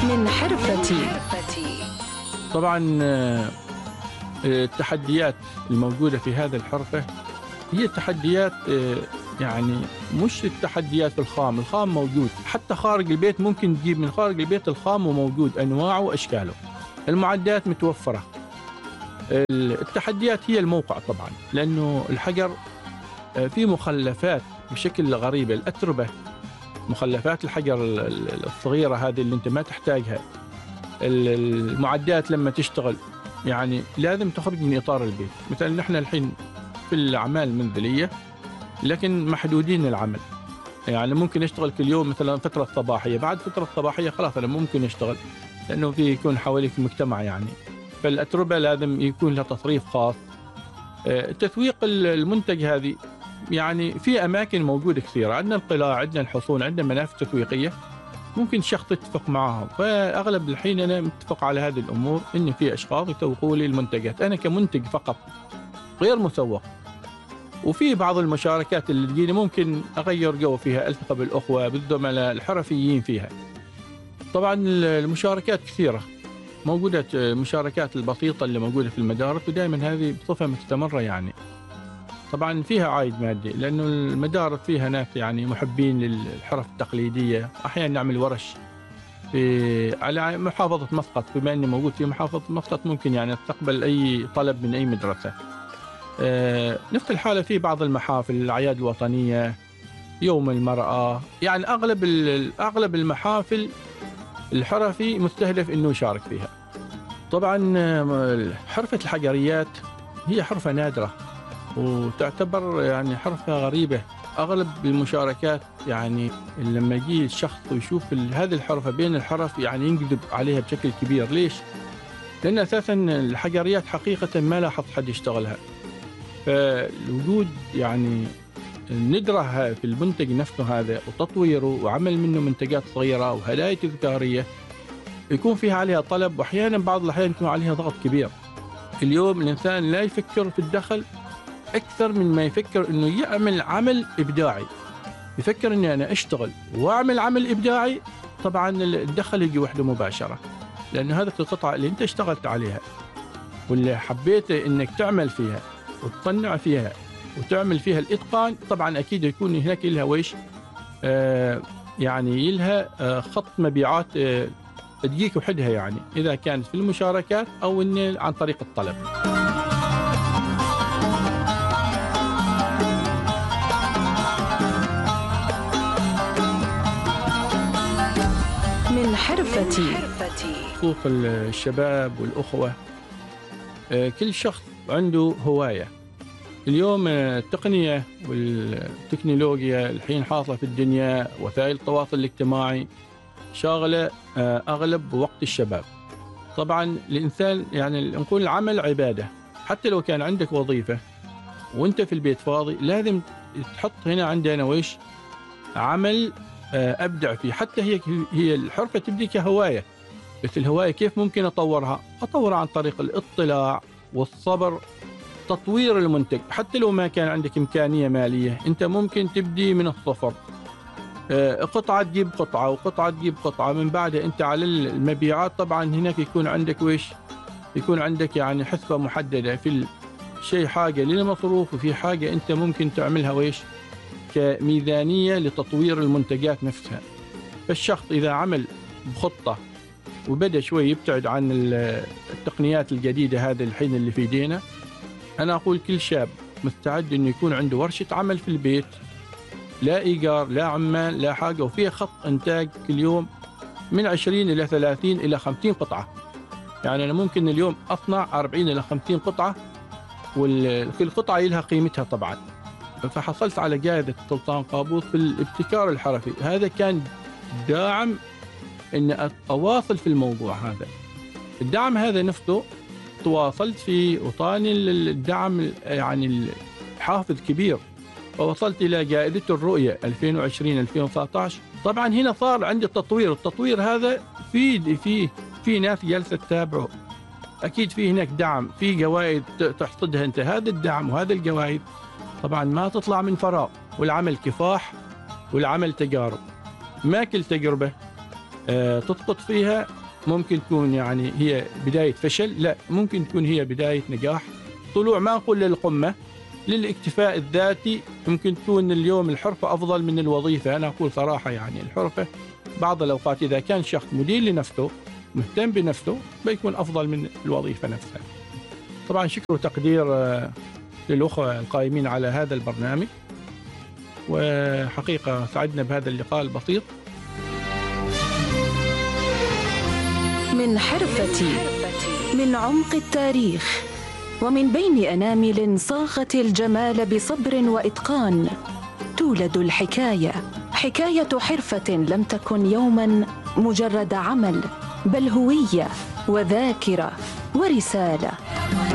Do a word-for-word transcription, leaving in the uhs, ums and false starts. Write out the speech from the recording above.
من حرفتي. طبعا التحديات الموجودة في هذا الحرفة هي تحديات يعني مش التحديات في الخام، الخام موجود حتى خارج البيت، ممكن تجيب من خارج البيت الخام وموجود أنواعه وأشكاله، المعدات متوفرة. التحديات هي الموقع طبعا، لأنه الحجر في مخلفات بشكل غريب، الأتربة، مخلفات الحجر الصغيرة هذه اللي أنت ما تحتاجها. المعدات لما تشتغل يعني لازم تخرج من إطار البيت. مثلا نحن الحين في الأعمال المنزلية لكن محدودين العمل، يعني ممكن نشتغل كل يوم مثلا فترة صباحية، بعد فترة صباحية خلاص أنا ممكن أشتغل، لأنه في يكون حواليك مجتمع يعني. فالأتربة لازم يكون لها تصريف خاص. تسويق المنتج هذه يعني في أماكن موجودة كثيرة، عندنا القلاع، عندنا الحصون، عندنا منافذ تسويقية ممكن شخص يتفق معهم. فأغلب الحين أنا متفق على هذه الأمور، إن في أشخاص يسوقوا لي المنتجات أنا كمنتج فقط غير مسوق. وفي بعض المشاركات اللي تجيني ممكن أغير جو فيها، ألتقى بالأخوة بالزملاء الحرفيين فيها. طبعا المشاركات كثيرة موجودة، المشاركات البسيطة اللي موجودة في المدارس ودائما هذه بصفة مستمرة يعني. طبعا فيها عائد مادي، لأنه المدارس فيها ناس يعني محبين للحرف التقليدية. أحيانا نعمل ورش في على محافظة مسقط، بما أني موجود في محافظة مسقط ممكن يعني استقبل أي طلب من أي مدرسة. آه نفس الحالة في بعض المحافل، الأعياد الوطنية، يوم المرأة، يعني أغلب أغلب المحافل الحرفي مستهدف إنه يشارك فيها. طبعا حرفة الحجريات هي حرفة نادرة وتعتبر يعني حرفة غريبة. أغلب المشاركات يعني لما يجي الشخص ويشوف هذه الحرفة بين الحرف يعني ينجذب عليها بشكل كبير. ليش؟ لأن أساسا الحجريات حقيقة ما لاحظ حد يشتغلها. فالوجود يعني ندرة في المنتج نفسه هذا وتطويره وعمل منه منتجات صغيرة وهدايا تذكارية يكون فيها عليها طلب، وأحيانا بعض الأحيان يكون عليها ضغط كبير. اليوم الإنسان لا يفكر في الدخل أكثر من ما يفكر إنه يعمل عمل إبداعي. يفكر إني أنا أشتغل وأعمل عمل إبداعي، طبعا الدخل يجي وحده مباشرة، لأن هذه القطعة اللي أنت اشتغلت عليها واللي حبيت إنك تعمل فيها وتصنع فيها وتعمل فيها الإتقان، طبعا أكيد يكون هناك لها ويش آه يعني لها آه خط مبيعات آه تجيك وحدها، يعني إذا كانت في المشاركات أو إن عن طريق الطلب. من حرفتي. خصوص الشباب والأخوة، آه كل شخص عنده هواية. اليوم التقنية والتكنولوجيا الحين حاصلة في الدنيا، وسائل التواصل الاجتماعي شاغلة أغلب وقت الشباب. طبعا الإنسان يعني نقول العمل عبادة، حتى لو كان عندك وظيفة وانت في البيت فاضي لازم تحط هنا عندنا ويش عمل أبدع فيه. حتى هي هي الحرفة تبدي كهواية، بس الهواية كيف ممكن أطورها؟ أطورها عن طريق الاطلاع والصبر، تطوير المنتج. حتى لو ما كان عندك إمكانية مالية أنت ممكن تبدي من الصفر، قطعة تجيب قطعة وقطعة تجيب قطعة، من بعدها أنت على المبيعات طبعا هناك يكون عندك ويش يكون عندك يعني حسبة محددة في الشيء، حاجة للمصروف وفي حاجة أنت ممكن تعملها ويش كميزانية لتطوير المنتجات نفسها. فالشخص إذا عمل بخطة وبدأ شوي يبتعد عن التقنيات الجديدة هذا الحين اللي في ايدينا، أنا أقول كل شاب مستعد إنه يكون عنده ورشة عمل في البيت، لا إيجار لا عمال لا حاجة، وفيها خط إنتاج كل يوم من عشرين إلى ثلاثين إلى خمسين قطعة. يعني أنا ممكن اليوم أصنع أربعين إلى خمسين قطعة، وكل قطعة لها قيمتها طبعا. فحصلت على جائزة سلطان قابوس في الابتكار الحرفي. هذا كان داعم إن أواصل في الموضوع هذا. الدعم هذا نفسه تواصلت فيه وطاني الدعم يعني الحافز كبير، ووصلت إلى جائزة الرؤية ألفين وعشرين ألفين وتسعة عشر. طبعا هنا صار عندي التطوير، التطوير هذا في في في ناس جالسة تتابعه، أكيد في هناك دعم، في جوائز تحصدها أنت. هذا الدعم وهذا الجوائز طبعا ما تطلع من فراغ، والعمل كفاح والعمل تجارب. ما كل تجربة آه، تسقط فيها ممكن تكون يعني هي بداية فشل، لا ممكن تكون هي بداية نجاح، طلوع ما نقول للقمة، للاكتفاء الذاتي. ممكن تكون اليوم الحرفة أفضل من الوظيفة. أنا أقول صراحة يعني الحرفة بعض الأوقات إذا كان شخص مدير لنفسه مهتم بنفسه بيكون أفضل من الوظيفة نفسها. طبعا شكر وتقدير آه، للأخوة القائمين على هذا البرنامج، وحقيقة سعدنا بهذا اللقاء البسيط. من حرفتي، من عمق التاريخ، ومن بين أنامل صاغت الجمال بصبر وإتقان، تولد الحكاية، حكاية حرفة لم تكن يوما مجرد عمل، بل هوية وذاكرة ورسالة.